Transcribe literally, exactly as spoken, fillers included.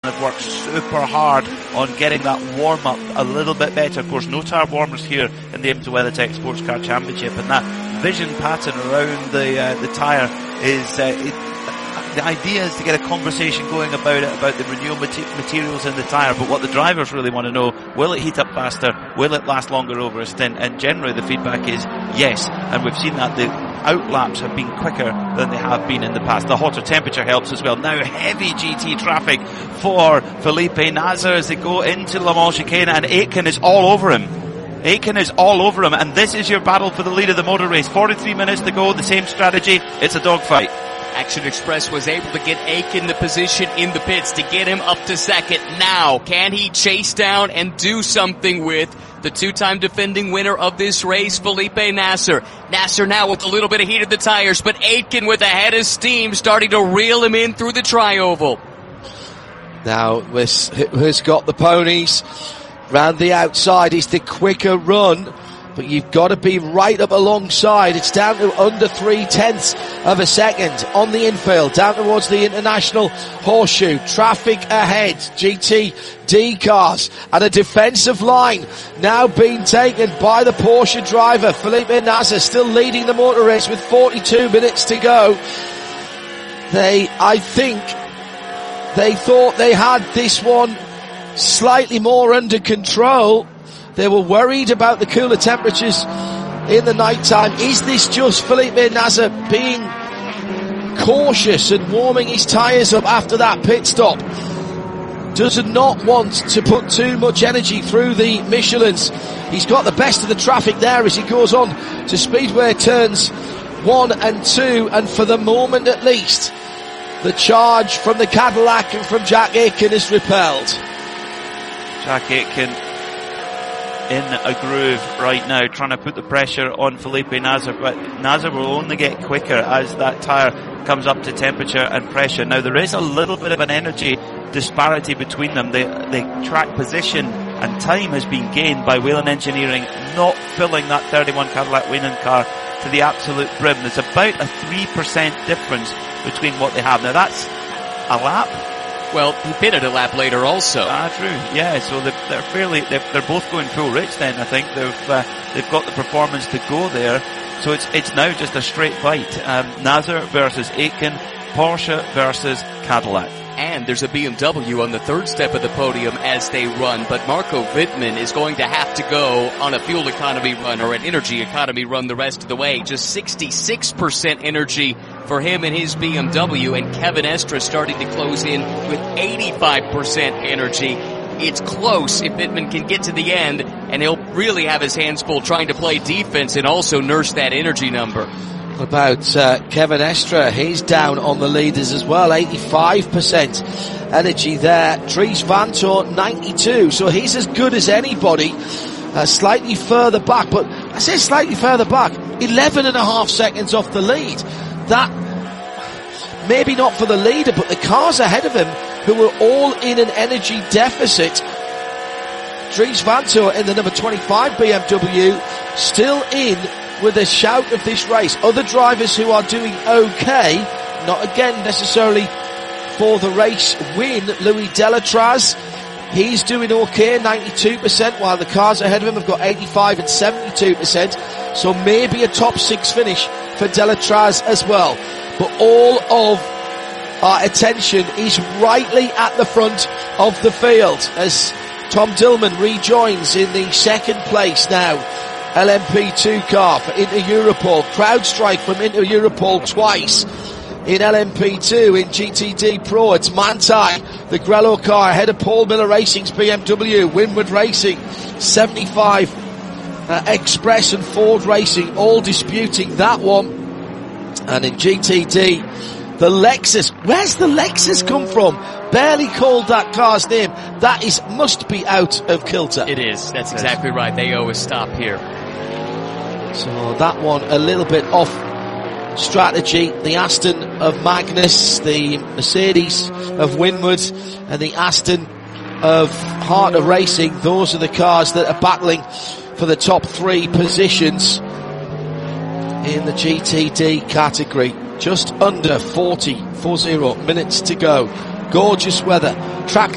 have worked super hard on getting that warm-up a little bit better. Of course, no tyre warmers here in the IMSA WeatherTech Sports Car Championship, and that vision pattern around the uh, the tyre is uh, it, the idea is to get a conversation going about it, about the renewable materials in the tyre, but what the drivers really want to know, will it heat up faster, will it last longer over a stint? And generally the feedback is yes, and we've seen that the out laps have been quicker than they have been in the past. The hotter temperature helps as well. Now heavy G T traffic for Felipe Nasr as they go into Le Mans chicane, and Aitken is all over him. Aitken is all over him, and this is your battle for the lead of the motor race. forty-three minutes to go, the same strategy, it's a dogfight. Action Express was able to get Aitken the position in the pits to get him up to second. Now, can he chase down and do something with the two-time defending winner of this race, Felipe Nasr? Nasr now with a little bit of heat of the tires, but Aitken with a head of steam starting to reel him in through the tri-oval. Now, who's got the ponies? Round the outside is the quicker run, but you've got to be right up alongside. It's down to under three tenths of a second on the infield, down towards the International Horseshoe. Traffic ahead, G T D cars, and a defensive line now being taken by the Porsche driver, Felipe Nasr, still leading the motor race with forty-two minutes to go. They, I think, they thought they had this one slightly more under control. They were worried about the cooler temperatures in the night time. Is this just Felipe Nasr being cautious and warming his tyres up after that pit stop? Does not want to put too much energy through the Michelins. He's got the best of the traffic there as he goes on to Speedway turns one and two, and for the moment at least, the charge from the Cadillac and from Jack Aitken is repelled. Jack Aitken in a groove right now, trying to put the pressure on Felipe Nasr, but Nasr will only get quicker as that tyre comes up to temperature and pressure. Now there is a little bit of an energy disparity between them. The, the track position and time has been gained by Whelen Engineering not filling that thirty-one Cadillac Weyland car to the absolute brim. There's about a three percent difference between what they have. Now that's a lap. Well, he pitted a lap later also. Ah, true. Yeah, so they're, they're fairly, they're, they're both going full rich then, I think. They've, uh, they've got the performance to go there. So it's, it's now just a straight fight. Um, Nasr versus Aitken, Porsche versus Cadillac. And there's a B M W on the third step of the podium as they run, but Marco Wittmann is going to have to go on a fuel economy run or an energy economy run the rest of the way. Just sixty-six percent energy for him and his B M W, and Kevin Estre starting to close in with eighty-five percent energy. It's close if Wittmann can get to the end, and he'll really have his hands full trying to play defense and also nurse that energy number. What about uh, Kevin Estre? He's down on the leaders as well, eighty-five percent energy there. Dries Vanthoor, ninety-two, so he's as good as anybody. Uh, slightly further back, but I say slightly further back, eleven and a half seconds off the lead. That, maybe not for the leader, but the cars ahead of him who were all in an energy deficit. Dries Vanthoor in the number twenty-five B M W, still in with a shout of this race. Other drivers who are doing okay, not again necessarily for the race win. Louis Delatraz, he's doing okay, ninety-two percent, while the cars ahead of him have got eighty-five and seventy-two percent. So maybe a top six finish for Delatraz as well. But all of our attention is rightly at the front of the field as Tom Dillman rejoins in the second place now. L M P two car for Inter Europol. CrowdStrike from Inter Europol twice in L M P two. In G T D Pro, it's Manthey, the Grello car ahead of Paul Miller Racing's B M W. Winward Racing, seventy-five uh, Express and Ford Racing all disputing that one. And in G T D, the Lexus. Where's the Lexus come from? Barely called that car's name. That is must be out of kilter. It is. That's exactly right. They owe a stop here. So that one a little bit off strategy. The Aston of Magnus, the Mercedes of Winward, and the Aston of Harter Racing. Those are the cars that are battling for the top three positions in the G T D category. Just under forty, forty minutes to go. Gorgeous weather. Track